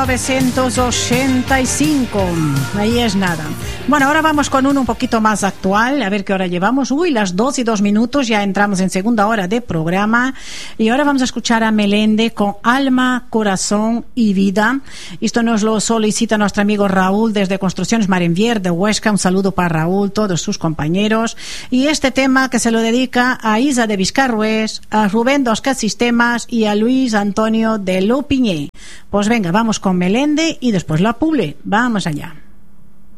1985. Ahí es nada. Bueno, ahora vamos con uno un poquito más actual. A ver qué hora llevamos. Uy, las 2:02. Ya entramos en segunda hora de programa. Y ahora vamos a escuchar a Melendi con Alma, Corazón y Vida. Esto nos lo solicita nuestro amigo Raúl desde Construcciones Marenvier de Huesca. Un saludo para Raúl, todos sus compañeros. Y este tema que se lo dedica a Isa de Vizcarrués, a Rubén dos Sistemas y a Luis Antonio de Lopiñé. Pues venga, vamos con Melendi y después la Publi. Vamos allá.